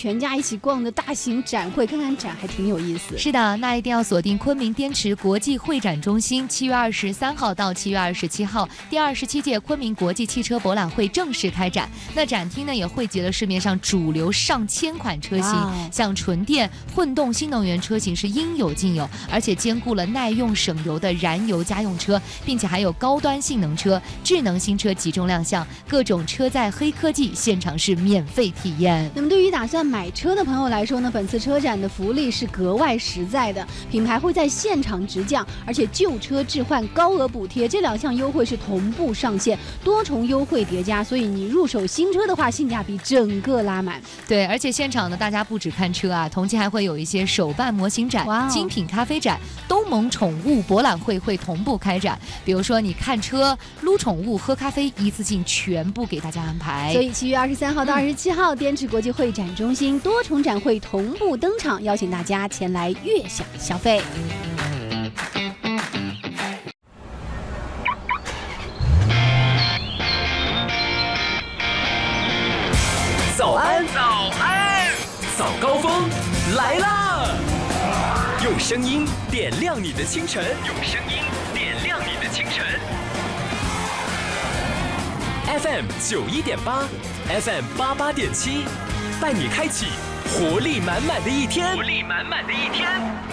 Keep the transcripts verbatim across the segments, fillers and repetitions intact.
全家一起逛的大型展会，看看展还挺有意思。 是的，那一定要锁定昆明滇池国际会展中心，七月二十三号到七月二十七号，第二十七届昆明国际汽车博览会正式开展。那展厅呢也汇集了市面上主流上千款车型，像纯电、混动、新能源车型是应有尽有，而且兼顾了耐用省油的燃油家用车，并且还有高端性能车、智能新车集中亮相，各种车载黑科技现场是免费体验。 那么对于打算买车的朋友来说呢，本次车展的福利是格外实在的，品牌会在现场直降，而且旧车置换高额补贴，这两项优惠是同步上线，多重优惠叠加，所以你入手新车的话，性价比整个拉满。 对，而且现场呢，大家不只看车啊，同期还会有一些手办模型展、 wow、 精品咖啡展、东盟宠物博览会会同步开展。比如说，你看车、撸宠物、喝咖啡，一次性全部给大家安排。 所以七月二十三号到二十七号，滇池国际会展中心多重展会同步登场，邀请大家前来悦享消费。 早安，早安，早高峰来啦！用声音点亮你的清晨，用声音点亮你的清晨。F M 九一点八 ，F M 八八点七，带你开启活力满满的一天，活力满满的一天。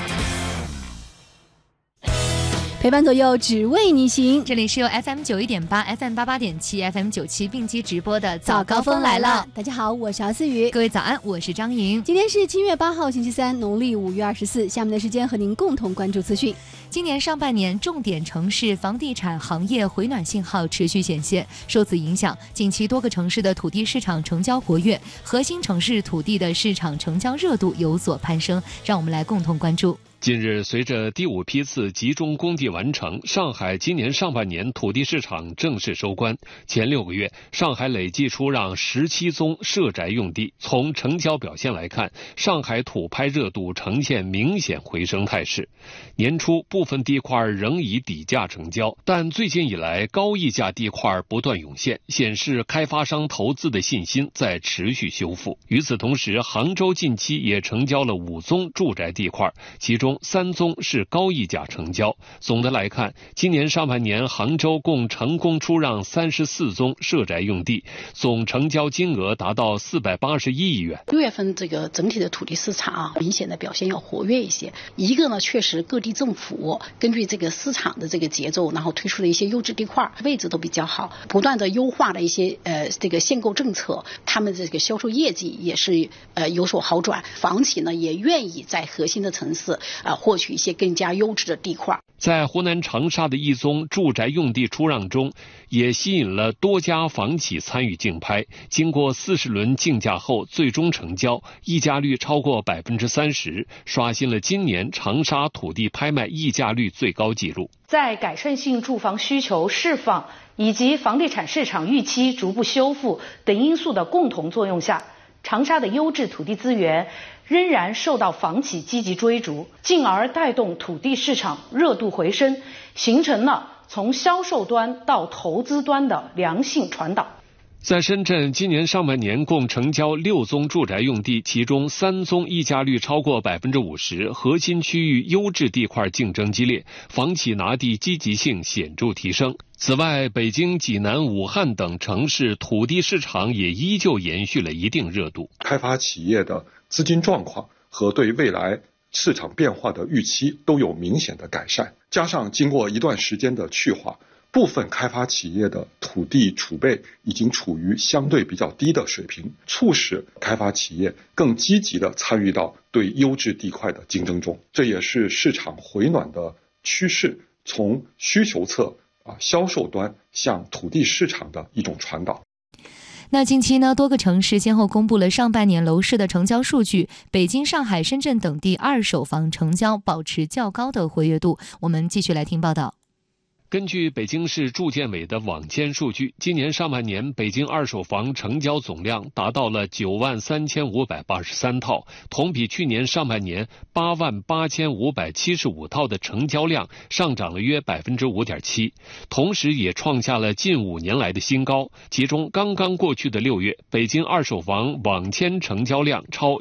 陪伴左右，只为你行。 这里是由 F M 九一点八、F M 八八点七、F M 九七并机直播的早高峰来了。 大家好，我是敖思雨。 各位早安，我是张莹。 今天是七月八号，星期三，农历五月二十四。下面的时间和您共同关注资讯。 今年上半年，重点城市房地产行业回暖信号持续显现，受此影响，近期多个城市的土地市场成交活跃，核心城市土地的市场成交热度有所攀升。让我们来共同关注。 近日，随着第五批次集中供地完成，上海今年上半年土地市场正式收官。前六个月，上海累计出让十七宗社宅用地。从成交表现来看，上海土拍热度呈现明显回升态势。年初，部分地块仍以底价成交，但最近以来，高溢价地块不断涌现，显示开发商投资的信心在持续修复。与此同时，杭州近期也成交了五宗住宅地块，其中三宗是高溢价成交。总的来看，今年上半年杭州共成功出让三十四宗社宅用地，总成交金额达到四百八十一亿元。 六月份这个整体的土地市场啊，明显的表现要活跃一些。一个呢，确实各地政府根据这个市场的这个节奏，然后推出了一些优质地块，位置都比较好，不断的优化了一些呃这个限购政策，他们这个销售业绩也是呃有所好转。房企呢也愿意在核心的城市啊、呃、获取一些更加优质的地块。 在湖南长沙的一宗住宅用地出让中，也吸引了多家房企参与竞拍。经过四十轮竞价后，最终成交，溢价率超过百分之三十，刷新了今年长沙土地拍卖溢价率最高纪录。 在改善性住房需求释放以及房地产市场预期逐步修复等因素的共同作用下，长沙的优质土地资源仍然受到房企积极追逐，进而带动土地市场热度回升，形成了从销售端到投资端的良性传导。 在深圳，今年上半年共成交六宗住宅用地，其中三宗溢价率超过百分之五十，核心区域优质地块竞争激烈，房企拿地积极性显著提升。此外，北京、济南、武汉等城市土地市场也依旧延续了一定热度。 开发企业的资金状况和对未来市场变化的预期都有明显的改善，加上经过一段时间的去化，部分开发企业的土地储备已经处于相对比较低的水平，促使开发企业更积极地参与到对优质地块的竞争中。这也是市场回暖的趋势从需求侧啊销售端向土地市场的一种传导。 那近期呢，多个城市先后公布了上半年楼市的成交数据，北京、上海、深圳等地二手房成交保持较高的活跃度。我们继续来听报道。 根据北京市住建委的网监数据，今年上半年北京二手房成交总量达到了九万三千五百八十三套，同比去年上半年八万八千五百七十五套的成交量上涨了约百分之五点七，同时也创下了近五年来的新高。其中，刚刚过去的六月，北京二手房网签成交量超